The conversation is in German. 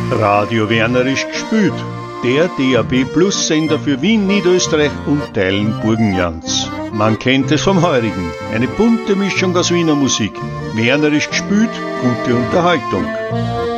Radio Wernerisch gespült. Der DAB Plus Sender für Wien, Niederösterreich und Teilen Burgenlands. Man kennt es vom Heurigen. Eine bunte Mischung aus Wiener Musik. Wernerisch gespült, gute Unterhaltung.